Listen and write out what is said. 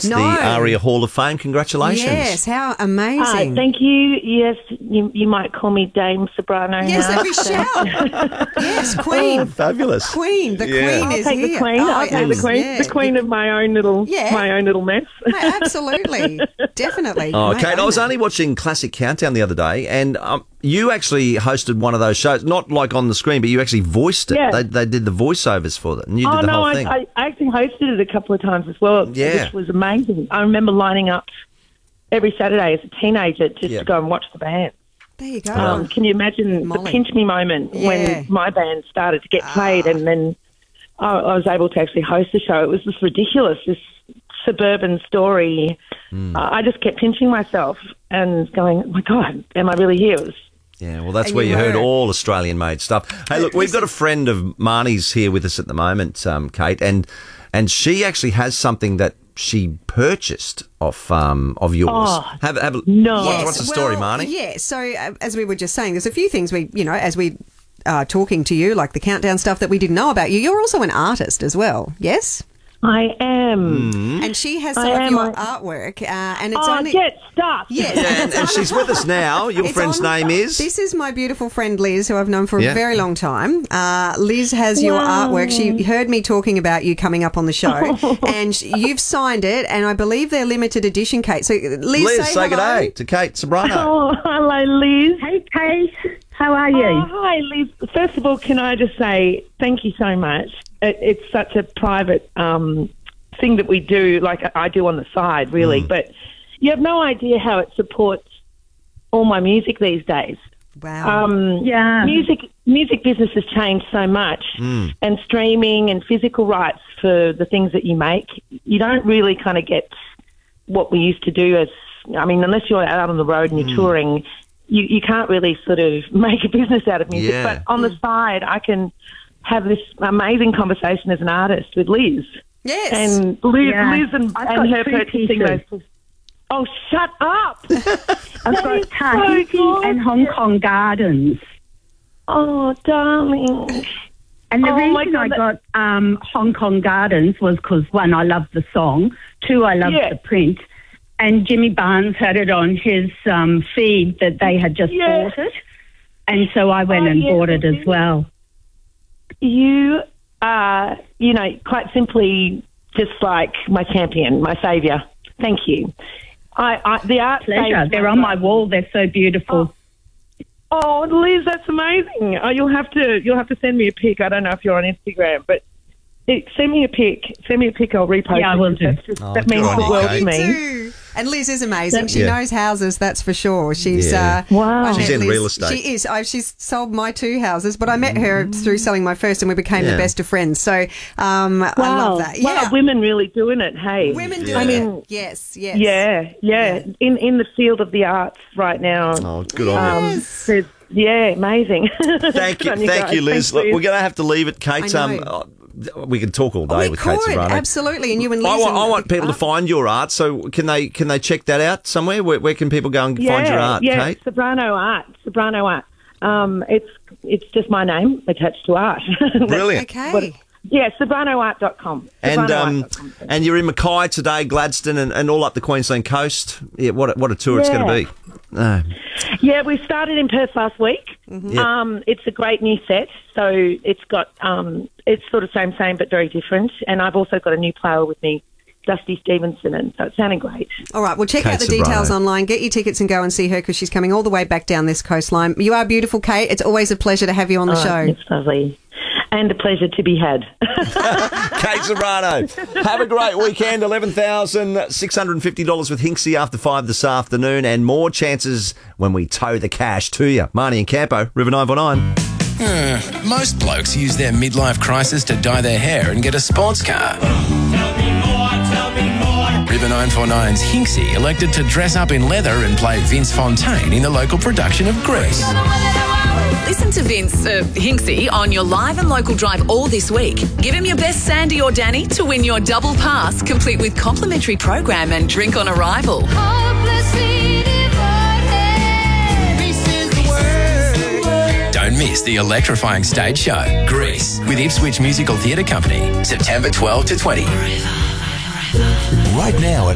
the ARIA Hall of Fame. Congratulations. Yes, how amazing. Thank you. Yes, you might call me Dame Sobrano. Yes, now. we shall. Yes, Queen. Oh, fabulous. Queen. The Queen I'll is take here. the Queen. I'll take the Queen. Yeah. The Queen of my own little mess. Absolutely. Definitely. Oh, Mate, Kate, I was only watching Classic Countdown the other day, and you actually hosted one of those shows, not like on the screen, but you actually voiced it. Yeah. They did the voiceovers for it, and you did the whole thing. I actually hosted it a couple of times as well, which was amazing. I remember lining up every Saturday as a teenager just to go and watch the band. There you go. Can you imagine the pinch me moment when my band started to get played, and then I was able to actually host the show? It was just ridiculous, this suburban story. I just kept pinching myself and going, oh my God, am I really here? Yeah, well, that's where you heard all Australian-made stuff. Hey, look, we've got a friend of Marnie's here with us at the moment, Kate, and she actually has something that she purchased off of yours. Oh, what's the story, Marnie? Yeah, so as we were just saying, there's a few things as we are talking to you, like the countdown stuff that we didn't know about you. You're also an artist as well, yes? I am. And she has some of your artwork. And it's get stuck. Yes. And she's with us now. Your friend's name is? This is my beautiful friend Liz, who I've known for a very long time. Liz has your artwork. She heard me talking about you coming up on the show. And you've signed it, and I believe they're limited edition, Kate. So Liz, say good day to Kate Sobrano. Oh, hello, Liz. Hey, Kate. How are you? Oh, hi, Liz. First of all, can I just say thank you so much. It's such a private thing that we do, like I do on the side, really. But you have no idea how it supports all my music these days. Wow. Music business has changed so much, and streaming and physical rights for the things that you make, you don't really kind of get what we used to do unless you're out on the road and you're touring, you can't really sort of make a business out of music. Yeah. But on the side, I can have this amazing conversation as an artist with Liz. Yes. And Liz and her purchasing those. Oh, shut up! I've got Tahiti and Hong Kong Gardens. Oh, darling. And the reason I got Hong Kong Gardens was because, one, I loved the song. Two, I loved the print. And Jimmy Barnes had it on his feed that they had just bought it. And so I went and bought it as well. You are, quite simply just like my champion, my saviour. Thank you. The art pleasure. They're on my wall. They're so beautiful. Oh, Liz, that's amazing. Oh, you'll have to send me a pic. I don't know if you're on Instagram, but send me a pic. I'll repost. Yeah, I will do. That means the world to me. And Liz is amazing. She knows houses, that's for sure. She's wow. She's in real estate. She is. She's sold my 2 houses, but I met her through selling my first, and we became the best of friends. So I love that. Yeah, wow, women really doing it. Hey, women doing it. Yes. Yeah. In the field of the arts right now. Oh, good on you. Yeah, amazing. Thank you, Liz. Look, we're going to have to leave it, Kate. We can talk all day with Kate Sobrano. Absolutely, and you and Liz. I want people to find your art. So can they check that out somewhere? Where can people go and find your art, Kate? Sobrano Art. It's just my name attached to art. Brilliant. Okay. Sobranoart.com. And you're in Mackay today, Gladstone, and all up the Queensland coast. Yeah, what a tour it's going to be. Yeah, we started in Perth last week. Mm-hmm. It's a great new set, so it's got it's sort of same but very different. And I've also got a new player with me, Dusty Stevenson, and so it's sounding great. All right, well, check out the details online. Get your tickets and go and see her because she's coming all the way back down this coastline. You are beautiful, Kate. It's always a pleasure to have you on the show. It's lovely. And a pleasure to be had. Kate Sobrano, have a great weekend. $11,650 with Hinksy after 5 this afternoon, and more chances when we tow the cash to you. Marnie and Campo, River 949. Most blokes use their midlife crisis to dye their hair and get a sports car. River 949's Hinksy elected to dress up in leather and play Vince Fontaine in the local production of Grease. Listen to Hinksy on your live and local drive all this week. Give him your best Sandy or Danny to win your double pass, complete with complimentary program and drink on arrival. Don't miss the electrifying stage show, Grease, with Ipswich Musical Theatre Company, September 12 to 20. Right now